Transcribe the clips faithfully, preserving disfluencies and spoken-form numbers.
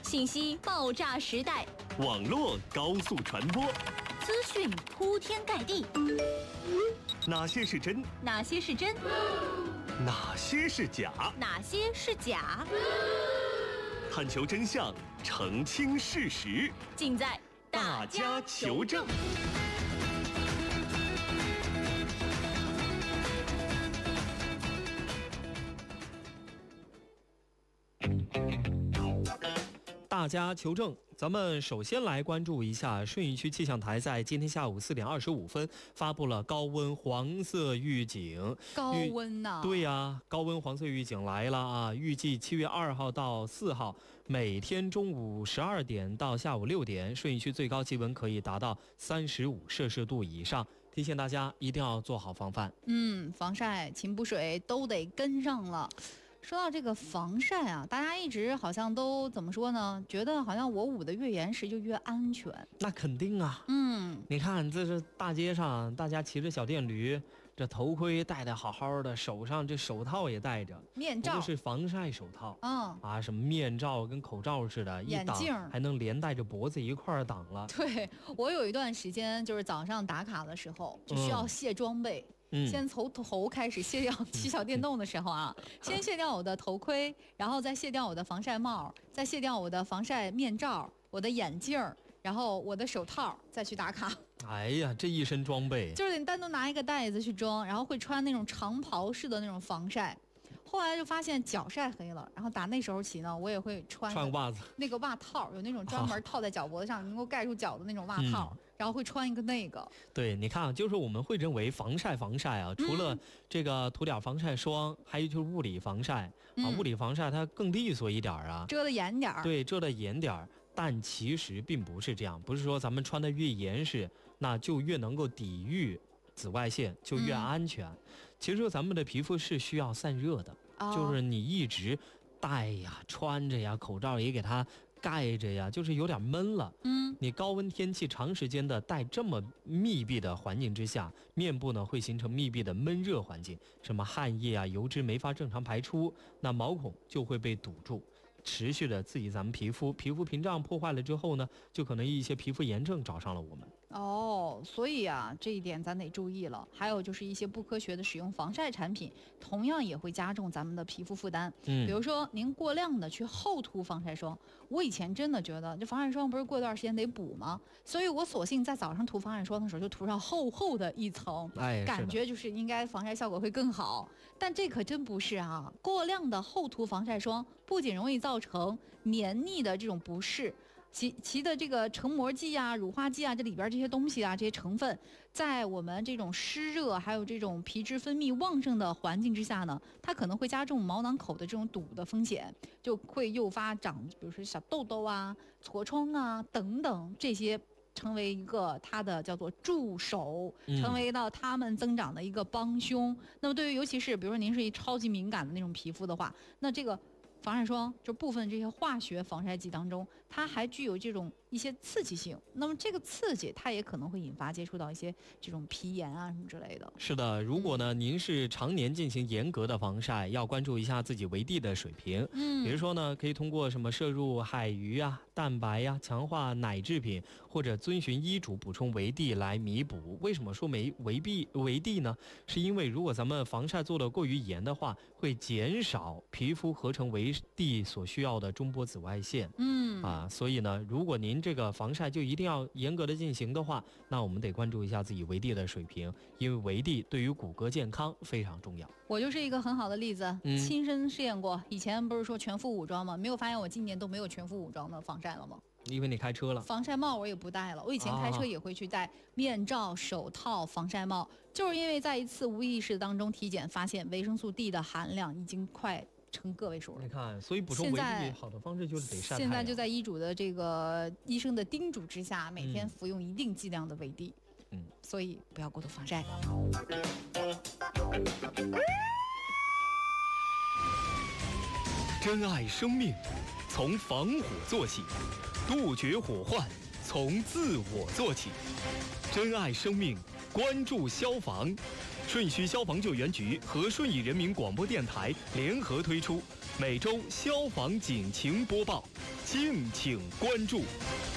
信息爆炸时代， 网络高速传播， 资讯铺天盖地。 哪些是真？ 哪些是真？ 哪些是假？ 哪些是假？ 探求真相，澄清事实， 尽在大家求证。 大家求证，咱们首先来关注一下顺义区气象台在今天下午四点二十五分发布了高温黄色预警。 高温呐、啊？ 对呀、啊，高温黄色预警来了啊！预计七月二号到四号，每天中午十二点到下午六点，顺义区最高气温可以达到三十五摄氏度以上。提醒大家一定要做好防范。 嗯，防晒、勤补水都得跟上了。说到这个防晒啊，大家一直好像都怎么说呢？觉得好像我捂得越严实就越安全。 那肯定啊。 嗯， 你看这是大街上，大家骑着小电驴，这头盔戴得好好的，手上这手套也戴着， 面罩就是防晒手套。 嗯啊，什么面罩跟口罩似的，一挡还能连带着脖子一块儿挡了。 对，我有一段时间就是早上打卡的时候，就需要卸装备。嗯嗯、 先从头开始卸掉，骑小电动的时候啊，先卸掉我的头盔，然后再卸掉我的防晒帽，再卸掉我的防晒面罩，我的眼镜，然后我的手套，再去打卡。 哎呀，这一身装备就是你单独拿一个袋子去装，然后会穿那种长袍式的那种防晒。后来就发现脚晒黑了，然后打那时候起呢，我也会穿穿袜子， 那个袜套，有那种专门套在脚脖子上，能够盖住脚的那种袜套，嗯、然后会穿一个那个。 对，你看啊，就是我们会认为防晒防晒啊，除了这个涂点防晒霜，嗯、还有就是物理防晒、嗯、啊，物理防晒它更利索一点啊， 遮得严点儿。 对，遮得严点儿。但其实并不是这样，不是说咱们穿得越严实，那就越能够抵御紫外线，就越安全。嗯、其实咱们的皮肤是需要散热的。哦、就是你一直戴呀、穿着呀，口罩也给它盖着呀，就是有点闷了。 嗯， 你高温天气长时间的戴这么密闭的环境之下，面部呢会形成密闭的闷热环境，什么汗液啊、油脂没法正常排出，那毛孔就会被堵住。持续的刺激咱们皮肤，皮肤屏障破坏了之后呢，就可能一些皮肤炎症找上了我们。 哦，所以啊，这一点咱得注意了。还有就是一些不科学的使用防晒产品，同样也会加重咱们的皮肤负担。 嗯， 比如说您过量的去厚涂防晒霜，我以前真的觉得这防晒霜不是过段时间得补吗？所以我索性在早上涂防晒霜的时候就涂上厚厚的一层， 哎， 感觉就是应该防晒效果会更好。但这可真不是啊！过量的厚涂防晒霜不仅容易造成黏腻的这种不适，其其的这个成膜剂啊、乳化剂啊，这里边这些东西啊、这些成分，在我们这种湿热还有这种皮脂分泌旺盛的环境之下呢，它可能会加重毛囊口的这种堵的风险，就会诱发长，比如说小痘痘啊、痤疮啊等等这些。成为一个它的叫做助手，成为到它们增长的一个帮凶。嗯、那么对于尤其是比如说您是一超级敏感的那种皮肤的话，那这个防晒霜就部分这些化学防晒剂当中，它还具有这种一些刺激性。那么这个刺激它也可能会引发接触到一些这种皮炎啊什么之类的。 是的，如果呢、嗯、您是常年进行严格的防晒，要关注一下自己维 D 的水平。嗯，比如说呢，可以通过什么摄入海鱼啊、蛋白呀、啊、强化奶制品，或者遵循医嘱补充维 D 来弥补。为什么说维维 D 维 D 呢？是因为如果咱们防晒做得过于严的话，会减少皮肤合成维 D 所需要的中波紫外线。 嗯啊，所以呢，如果您这个防晒就一定要严格的进行的话，那我们得关注一下自己维 D 的水平，因为维 D 对于骨骼健康非常重要。 我就是一个很好的例子，嗯、亲身试验过。以前不是说全副武装吗？没有发现我今年都没有全副武装的防晒了吗？ 因为你开车了， 防晒帽我也不戴了。我以前开车也会去戴面罩、手套、防晒帽，就是因为在一次无意识当中体检发现维生素 D 的含量已经快成个位数了。 你看，所以补充维 D 好的方式就是得晒太阳。 现在就在医嘱的这个医生的叮嘱之下，每天服用一定剂量的维 D。 嗯， 所以不要过度防晒。 珍爱生命，从防火做起；杜绝火患，从自我做起。珍爱生命，关注消防。顺义区消防救援局和顺义人民广播电台联合推出每周消防警情播报，敬请关注。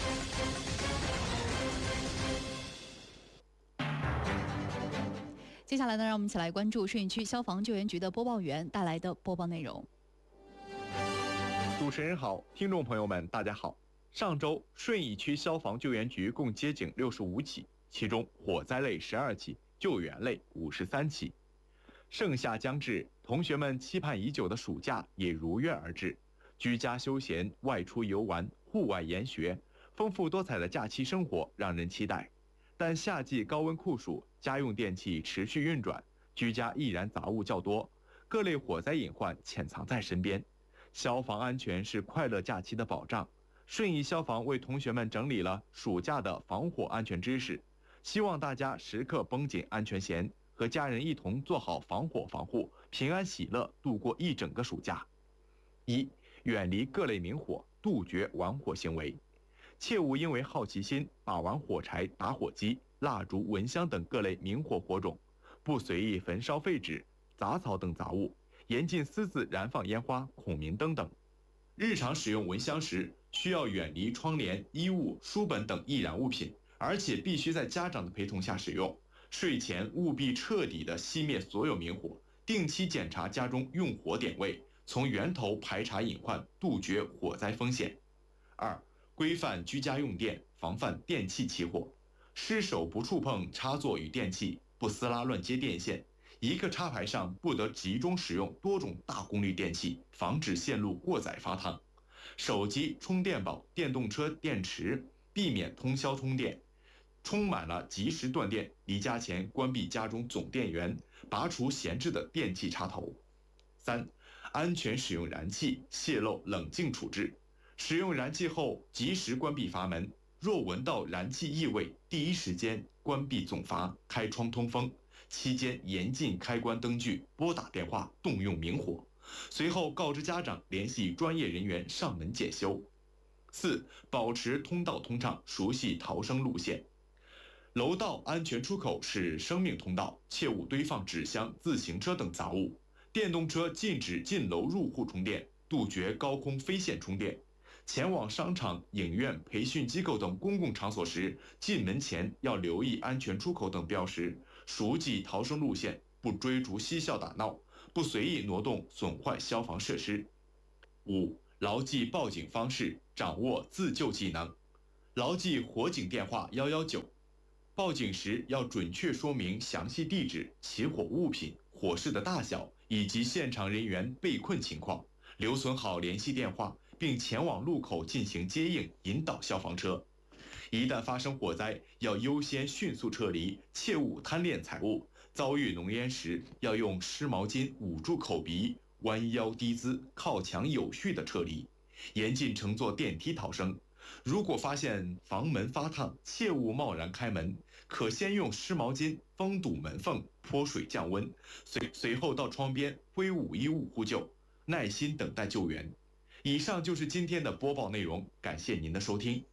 接下来呢，让我们一起来关注顺义区消防救援局的播报员带来的播报内容。 主持人好，听众朋友们，大家好。上周顺义区消防救援局共接警六十五起，其中火灾类十二起，救援类五十三起。盛夏将至，同学们期盼已久的暑假也如约而至。居家休闲、外出游玩、户外研学，丰富多彩的假期生活让人期待。但夏季高温酷暑，家用电器持续运转，居家易燃杂物较多，各类火灾隐患潜藏在身边。消防安全是快乐假期的保障。顺义消防为同学们整理了暑假的防火安全知识，希望大家时刻绷紧安全弦，和家人一同做好防火防护，平安喜乐度过一整个暑假。一、远离各类明火，杜绝玩火行为。切勿因为好奇心把玩火柴、打火机、蜡烛、蚊香等各类明火火种，不随意焚烧废纸、杂草等杂物，严禁私自燃放烟花、孔明灯等。日常使用蚊香时，需要远离窗帘、衣物、书本等易燃物品，而且必须在家长的陪同下使用。睡前务必彻底地熄灭所有明火，定期检查家中用火点位，从源头排查隐患，杜绝火灾风险。二、规范居家用电，防范电器起火。失手不触碰插座与电器，不撕拉乱接电线，一个插排上不得集中使用多种大功率电器，防止线路过载发烫。手机、充电宝、电动车电池避免通宵充电，充满了及时断电，离家前关闭家中总电源，拔除闲置的电器插头。三、安全使用燃气，泄漏冷静处置。使用燃气后及时关闭阀门，若闻到燃气异味，第一时间关闭总阀，开窗通风，期间严禁开关灯具，拨打电话动用明火，随后告知家长联系专业人员上门检修。四、保持通道通畅，熟悉逃生路线。楼道安全出口是生命通道，切勿堆放纸箱、自行车等杂物。电动车禁止进楼入户充电，杜绝高空飞线充电。前往商场、影院、培训机构等公共场所时，进门前要留意安全出口等标识，熟记逃生路线，不追逐嬉笑打闹，不随意挪动损坏消防设施。五、牢记报警方式，掌握自救技能。牢记火警电话一一九，报警时要准确说明详细地址、起火物品、火势的大小以及现场人员被困情况，留存好联系电话，并前往路口进行接应，引导消防车。一旦发生火灾，要优先迅速撤离，切勿贪恋财物。遭遇浓烟时，要用湿毛巾捂住口鼻，弯腰低姿，靠墙有序地撤离。严禁乘坐电梯逃生。如果发现房门发烫，切勿贸然开门，可先用湿毛巾封堵门缝，泼水降温，随随后到窗边挥舞衣物呼救，耐心等待救援。以上就是今天的播报内容，感谢您的收听。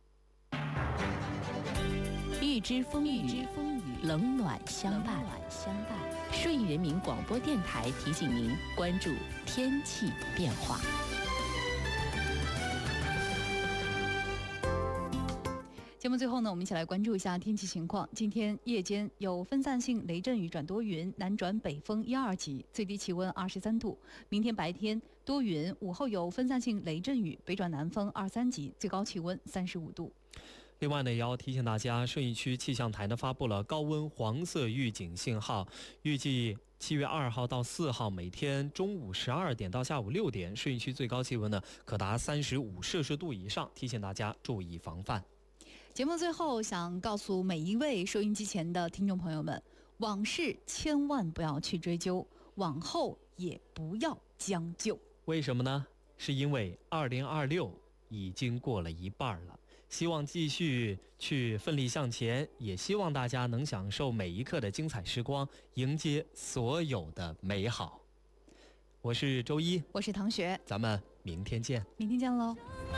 预知风雨，冷暖相伴。顺义人民广播电台提醒您关注天气变化。 节目最后呢，我们一起来关注一下天气情况。今天夜间有分散性雷阵雨转多云，南转北风一二级，最低气温二十三度。明天白天多云，午后有分散性雷阵雨，北转南风二三级，最高气温三十五度。 另外呢，也要提醒大家，顺义区气象台呢发布了高温黄色预警信号，预计七月二号到四号每天中午十二点到下午六点，顺义区最高气温呢可达三十五摄氏度以上，提醒大家注意防范。 节目最后想告诉每一位收音机前的听众朋友们，往事千万不要去追究，往后也不要将就。 为什么呢？是因为二零二六已经过了一半了，希望继续去奋力向前，也希望大家能享受每一刻的精彩时光，迎接所有的美好。我是周一， 我是唐雪， 咱们明天见。 明天见喽。